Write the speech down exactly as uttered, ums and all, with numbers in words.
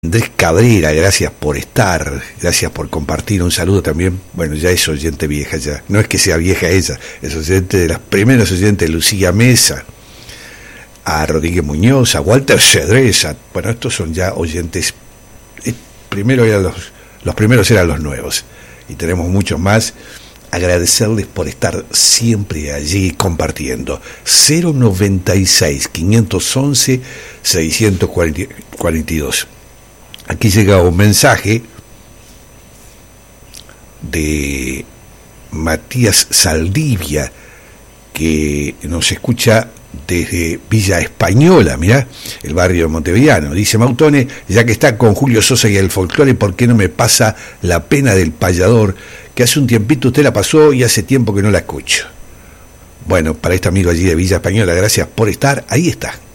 Andrés Cabrera, gracias por estar, gracias por compartir, un saludo también, bueno, ya es oyente vieja ya, no es que sea vieja ella, es oyente de las primeras oyentes, Lucía Mesa, a Rodríguez Muñoz, a Walter Cedresa, bueno, estos son ya oyentes, eh, primero eran los, los primeros eran los nuevos, y tenemos muchos más. Agradecerles por estar siempre allí compartiendo. Cero noventa y seis, quinientos once, seiscientos cuarenta y dos. Aquí llega un mensaje de Matías Saldivia, que nos escucha desde Villa Española, mirá, el barrio montevideano. Dice: Mautone, ya que está con Julio Sosa y el folclore, ¿por qué no me pasa La pena del payador? Que hace un tiempito usted la pasó y hace tiempo que no la escucho. Bueno, para este amigo allí de Villa Española, gracias por estar, ahí está.